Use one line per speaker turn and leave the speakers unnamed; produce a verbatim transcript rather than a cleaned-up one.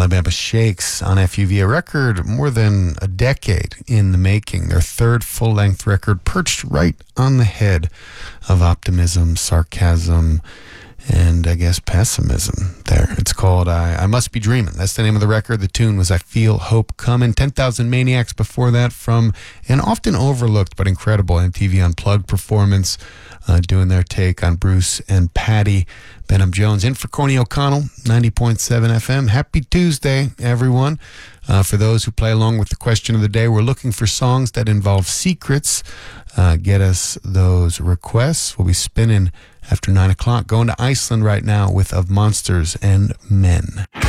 Alabama Shakes on F U V, a record more than a decade in the making. Their third full-length record, perched right on the head of optimism, sarcasm, and I guess pessimism there. It's called I, I Must Be Dreaming. That's the name of the record. The tune was I Feel Hope Coming. ten thousand Maniacs before that, from an often overlooked but incredible M T V Unplugged performance, uh, doing their take on Bruce and Patty. Benham Jones in for Corny O'Connell, ninety point seven F M. Happy Tuesday, everyone. Uh, for those who play along with the question of the day, we're looking for songs that involve secrets. Uh, get us those requests. We'll be spinning after nine o'clock. Going to Iceland right now with Of Monsters and Men.